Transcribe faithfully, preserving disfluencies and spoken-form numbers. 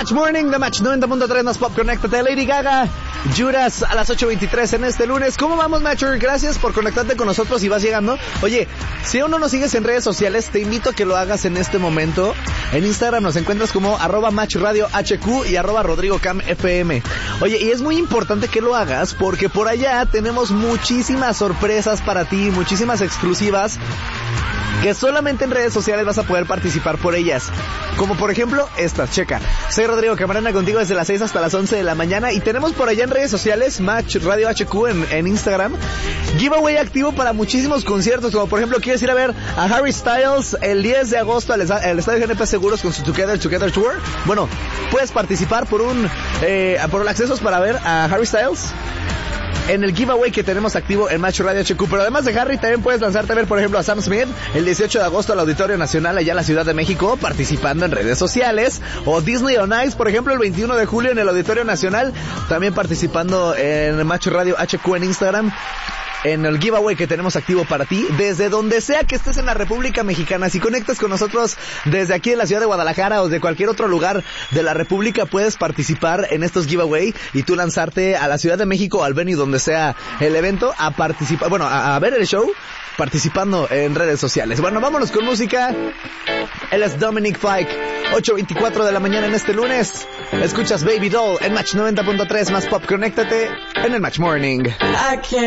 Match Morning de Match noventa punto tres más Pop. Conéctate. Lady Gaga, Judas a las ocho veintitrés en este lunes. ¿Cómo vamos, Matcher? Gracias por conectarte con nosotros y vas llegando. Oye, si aún no nos sigues en redes sociales, te invito a que lo hagas en este momento. En Instagram nos encuentras como arroba Match Radio H Q y arroba Rodrigo Cam F M. Oye, y es muy importante que lo hagas porque por allá tenemos muchísimas sorpresas para ti, muchísimas exclusivas que solamente en redes sociales vas a poder participar por ellas. Como por ejemplo estas, checa. Soy Rodrigo Camarena contigo desde las seis hasta las once de la mañana y tenemos por allá en redes sociales, Match Radio H Q en, en Instagram, giveaway activo para muchísimos conciertos, como por ejemplo quieres ir a ver a Harry Styles el diez de agosto al, al Estadio G N P Seguros con su Together Together Tour. Bueno, puedes participar por un eh, por los accesos para ver a Harry Styles en el giveaway que tenemos activo en Match Radio H Q. Pero además de Harry, también puedes lanzarte a ver, por ejemplo, a Sam Smith el dieciocho de agosto al Auditorio Nacional allá en la Ciudad de México, participando en redes sociales. O Disney on Ice, por ejemplo, el veintiuno de julio en el Auditorio Nacional, también participando en Match Radio H Q en Instagram, en el giveaway que tenemos activo para ti, desde donde sea que estés en la República Mexicana. Si conectas con nosotros desde aquí en la ciudad de Guadalajara o de cualquier otro lugar de la República, puedes participar en estos giveaway y tú lanzarte a la Ciudad de México, al venue donde sea el evento, a participar, bueno, a, a ver el show, participando en redes sociales. Bueno, vámonos con música. Él es Dominic Fike, ocho veinticuatro de la mañana en este lunes. Escuchas Baby Doll en Match noventa punto tres más Pop. Conéctate en el Match Morning.